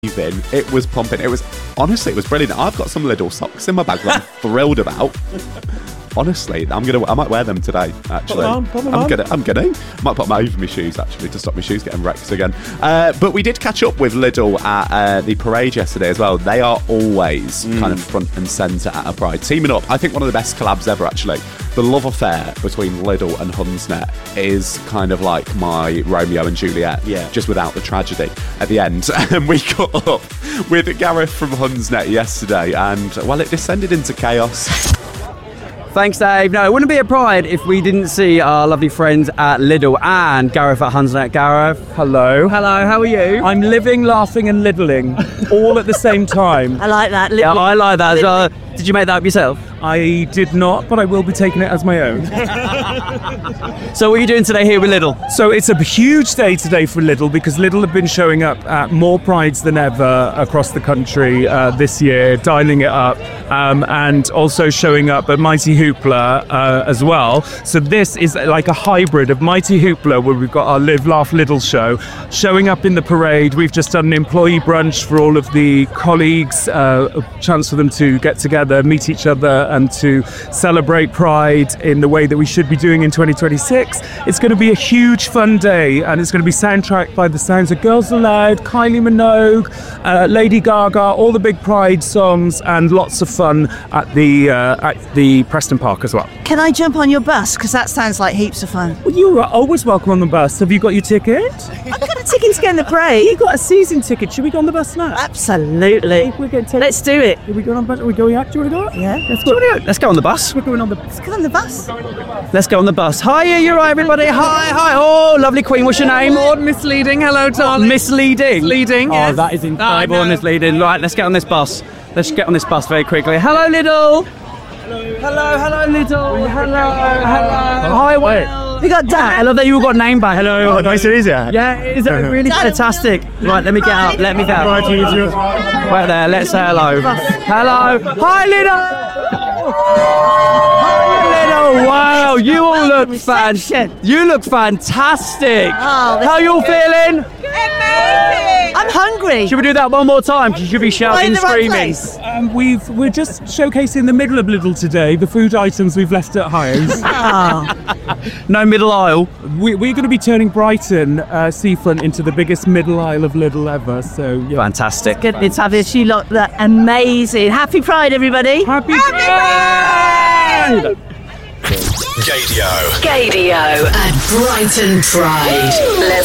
It was pumping. It was brilliant. I've got some Lidl socks in my bag that I'm thrilled about. Honestly, I might wear them today. Actually, I'm gonna. I might put them over my shoes actually to stop my shoes getting wrecked again. But we did catch up with Lidl at the parade yesterday as well. They are always kind of front and centre at a pride, teaming up. I think one of the best collabs ever. Actually, the love affair between Lidl and Hunsnet is kind of like my Romeo and Juliet, just without the tragedy at the end. And we caught up with Gareth from Hunsnet yesterday, and well, it descended into chaos. Thanks, Dave. No, it wouldn't be a pride if we didn't see our lovely friends at Lidl and Gareth at Hunsnet. Gareth, hello. Hello, how are you? I'm living, laughing and liddling all at the same time. I like that. Yeah, I like that as well. Did you make that up yourself? I did not, but I will be taking it as my own. So what are you doing today here with Lidl? So it's a huge day today for Lidl because Lidl have been showing up at more prides than ever across the country this year, dialing it up, and also showing up at Mighty Hoopla as well. So this is like a hybrid of Mighty Hoopla, where we've got our Live, Laugh, Lidl show, showing up in the parade. We've just done an employee brunch for all of the colleagues, a chance for them to get together, meet each other, and to celebrate Pride in the way that we should be doing in 2026. It's going to be a huge fun day, and it's going to be soundtracked by the sounds of Girls Aloud, Kylie Minogue, Lady Gaga, all the big Pride songs, and lots of fun at the Preston Park as well. Can I jump on your bus? Because that sounds like heaps of fun. Well, you are always welcome on the bus. Have you got your ticket? I've got a ticket to get in the parade. You've got a season ticket. Should we go on the bus now? Absolutely. Let's do it. Are we going on the bus? Are we going out? Do you want to go out? Yeah. Let's go on the bus. We're going on the Let's go on the bus. Let's go on the bus. Hiya, you're right, everybody. Hi. Oh, lovely Queen. What's your name? Lord Misleading. Hello, darling. Misleading. Misleading. Yes. Oh, that is incredible. Misleading. Right, let's get on this bus. Let's get on this bus very quickly. Hello, Lidl. Hello, Lidl. Hello. Hi, Will. We got Dan. I love that you all got name back. Hello. Nice to meet you. Yeah, it's really fantastic. Right, let me get up. Right there, let's say hello. Hello. Hi, Lidl. Wow, you all look fantastic. How are you all feeling? Amazing. I'm hungry. Should we do that one more time? You should be shouting and screaming. We're just showcasing the middle of Lidl today, the food items we've left at Hires. No middle aisle. We're going to be turning Brighton seafront into the biggest middle aisle of Lidl ever. So yeah. Fantastic. Goodness, fabulous. You lot look amazing. Happy Pride, everybody. Happy Pride! Gaydio and Brighton Pride.